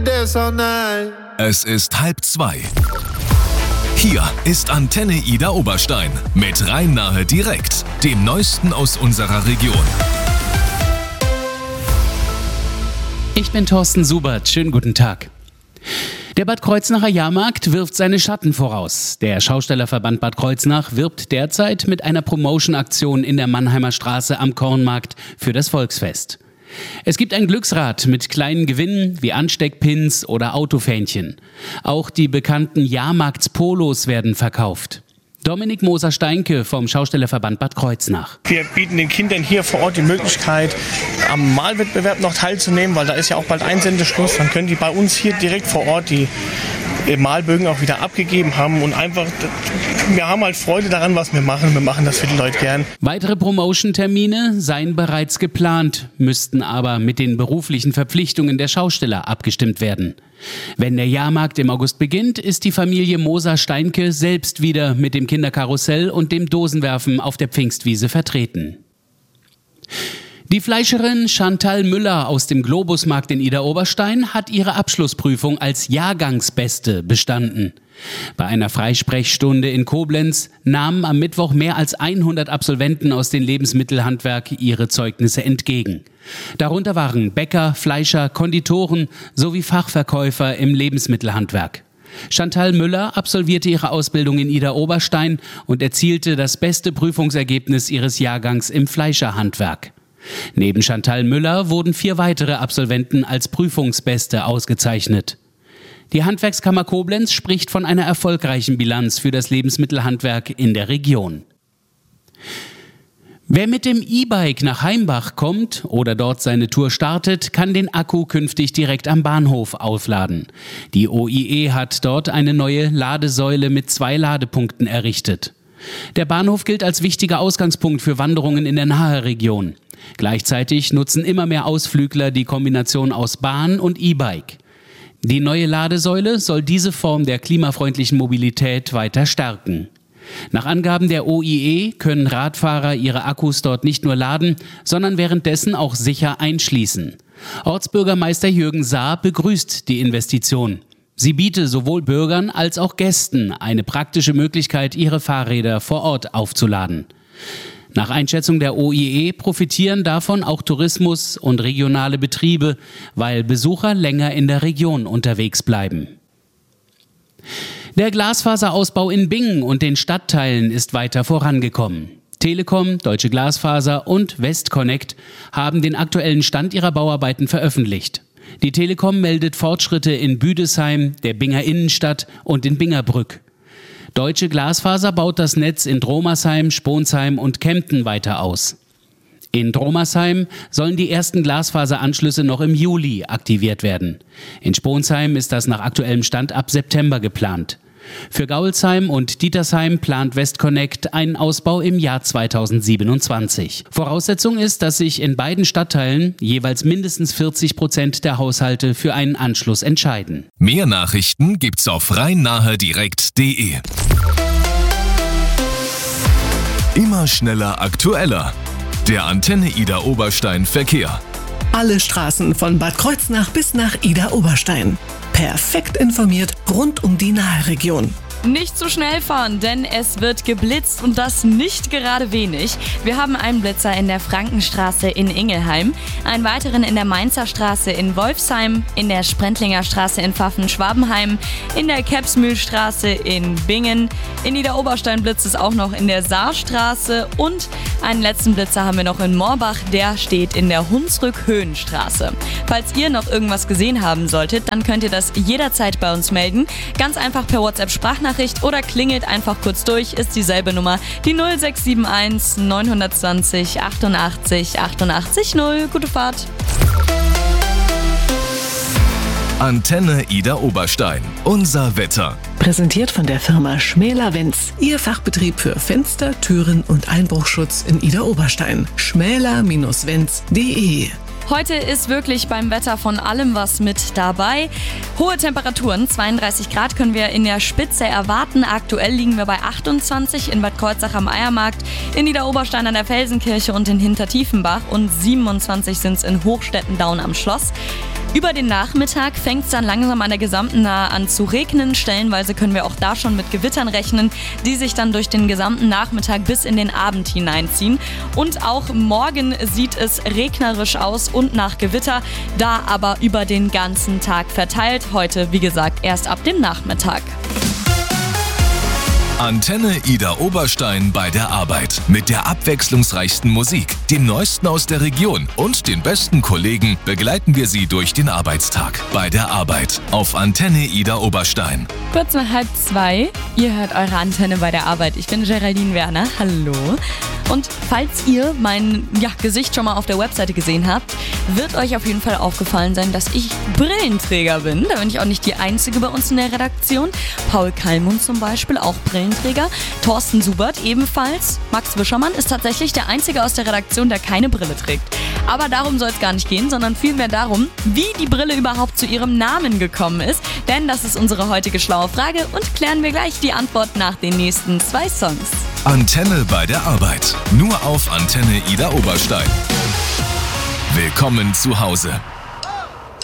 Es ist 1:30. Hier ist Antenne Ida Oberstein mit Rhein-Nahe direkt, dem Neuesten aus unserer Region. Ich bin Thorsten Subert, schönen guten Tag. Der Bad Kreuznacher Jahrmarkt wirft seine Schatten voraus. Der Schaustellerverband Bad Kreuznach wirbt derzeit mit einer Promotion-Aktion in der Mannheimer Straße am Kornmarkt für das Volksfest. Es gibt ein Glücksrad mit kleinen Gewinnen wie Ansteckpins oder Autofähnchen. Auch die bekannten Jahrmarktspolos werden verkauft. Dominik Moser-Steinke vom Schaustellerverband Bad Kreuznach. Wir bieten den Kindern hier vor Ort die Möglichkeit, am Malwettbewerb noch teilzunehmen, weil da ist ja auch bald Einsendeschluss. Dann können die bei uns hier direkt vor Ort die Malbögen auch wieder abgegeben haben und einfach, wir haben halt Freude daran, was wir machen. Wir machen das für die Leute gern. Weitere Promotion-Termine seien bereits geplant, müssten aber mit den beruflichen Verpflichtungen der Schausteller abgestimmt werden. Wenn der Jahrmarkt im August beginnt, ist die Familie Moser-Steinke selbst wieder mit dem Kinderkarussell und dem Dosenwerfen auf der Pfingstwiese vertreten. Die Fleischerin Chantal Müller aus dem Globusmarkt in Ida-Oberstein hat ihre Abschlussprüfung als Jahrgangsbeste bestanden. Bei einer Freisprechstunde in Koblenz nahmen am Mittwoch mehr als 100 Absolventen aus dem Lebensmittelhandwerk ihre Zeugnisse entgegen. Darunter waren Bäcker, Fleischer, Konditoren sowie Fachverkäufer im Lebensmittelhandwerk. Chantal Müller absolvierte ihre Ausbildung in Ida-Oberstein und erzielte das beste Prüfungsergebnis ihres Jahrgangs im Fleischerhandwerk. Neben Chantal Müller wurden 4 weitere Absolventen als Prüfungsbeste ausgezeichnet. Die Handwerkskammer Koblenz spricht von einer erfolgreichen Bilanz für das Lebensmittelhandwerk in der Region. Wer mit dem E-Bike nach Heimbach kommt oder dort seine Tour startet, kann den Akku künftig direkt am Bahnhof aufladen. Die OIE hat dort eine neue Ladesäule mit 2 Ladepunkten errichtet. Der Bahnhof gilt als wichtiger Ausgangspunkt für Wanderungen in der Nahe-Region. Gleichzeitig nutzen immer mehr Ausflügler die Kombination aus Bahn und E-Bike. Die neue Ladesäule soll diese Form der klimafreundlichen Mobilität weiter stärken. Nach Angaben der OIE können Radfahrer ihre Akkus dort nicht nur laden, sondern währenddessen auch sicher einschließen. Ortsbürgermeister Jürgen Saar begrüßt die Investition. Sie biete sowohl Bürgern als auch Gästen eine praktische Möglichkeit, ihre Fahrräder vor Ort aufzuladen. Nach Einschätzung der OIE profitieren davon auch Tourismus und regionale Betriebe, weil Besucher länger in der Region unterwegs bleiben. Der Glasfaserausbau in Bingen und den Stadtteilen ist weiter vorangekommen. Telekom, Deutsche Glasfaser und Westconnect haben den aktuellen Stand ihrer Bauarbeiten veröffentlicht. Die Telekom meldet Fortschritte in Büdesheim, der Binger Innenstadt und in Bingerbrück. Deutsche Glasfaser baut das Netz in Dromersheim, Sponsheim und Kempten weiter aus. In Dromersheim sollen die ersten Glasfaseranschlüsse noch im Juli aktiviert werden. In Sponsheim ist das nach aktuellem Stand ab September geplant. Für Gaulsheim und Dietersheim plant Westconnect einen Ausbau im Jahr 2027. Voraussetzung ist, dass sich in beiden Stadtteilen jeweils mindestens 40% der Haushalte für einen Anschluss entscheiden. Mehr Nachrichten gibt's auf rhein-nahe-direkt.de. Immer schneller, aktueller. Der Antenne Ida Oberstein Verkehr. Alle Straßen von Bad Kreuznach bis nach Ida Oberstein. Perfekt informiert rund um die Nahe-Region. Nicht zu schnell fahren, denn es wird geblitzt und das nicht gerade wenig. Wir haben einen Blitzer in der Frankenstraße in Ingelheim, einen weiteren in der Mainzer Straße in Wolfsheim, in der Sprentlinger Straße in Pfaffen-Schwabenheim, in der Kepsmühlstraße in Bingen, in Ida-Oberstein blitzt es auch noch in der Saarstraße und einen letzten Blitzer haben wir noch in Morbach, der steht in der Hunsrück-Höhenstraße. Falls ihr noch irgendwas gesehen haben solltet, dann könnt ihr das jederzeit bei uns melden. Ganz einfach per WhatsApp-Sprachnachricht oder klingelt einfach kurz durch, ist dieselbe Nummer, die 0671 920 88 88 0. Gute Fahrt! Antenne Ida Oberstein. Unser Wetter. Präsentiert von der Firma Schmäler-Wenz. Ihr Fachbetrieb für Fenster, Türen und Einbruchschutz in Ida Oberstein. schmäler-wenz.de. Heute ist wirklich beim Wetter von allem was mit dabei. Hohe Temperaturen, 32 Grad können wir in der Spitze erwarten. Aktuell liegen wir bei 28 in Bad Kreuznach am Eiermarkt, in Ida-Oberstein an der Felsenkirche und in Hintertiefenbach und 27 sind es in Hochstettendaun am Schloss. Über den Nachmittag fängt es dann langsam an der gesamten Nahe an zu regnen. Stellenweise können wir auch da schon mit Gewittern rechnen, die sich dann durch den gesamten Nachmittag bis in den Abend hineinziehen. Und auch morgen sieht es regnerisch aus und nach Gewitter, da aber über den ganzen Tag verteilt. Heute, wie gesagt, erst ab dem Nachmittag. Antenne Ida Oberstein bei der Arbeit. Mit der abwechslungsreichsten Musik, dem Neuesten aus der Region und den besten Kollegen begleiten wir Sie durch den Arbeitstag. Bei der Arbeit auf Antenne Ida Oberstein. Kurz nach 1:30. Ihr hört eure Antenne bei der Arbeit. Ich bin Geraldine Werner. Hallo. Und falls ihr mein Gesicht schon mal auf der Webseite gesehen habt, wird euch auf jeden Fall aufgefallen sein, dass ich Brillenträger bin. Da bin ich auch nicht die Einzige bei uns in der Redaktion. Paul Kallmund zum Beispiel, auch Brillenträger. Thorsten Subert ebenfalls. Max Wischermann ist tatsächlich der Einzige aus der Redaktion, der keine Brille trägt. Aber darum soll es gar nicht gehen, sondern vielmehr darum, wie die Brille überhaupt zu ihrem Namen gekommen ist. Denn das ist unsere heutige schlaue Frage und klären wir gleich die Antwort nach den nächsten 2 Songs. Antenne bei der Arbeit. Nur auf Antenne Ida Oberstein. Willkommen zu Hause.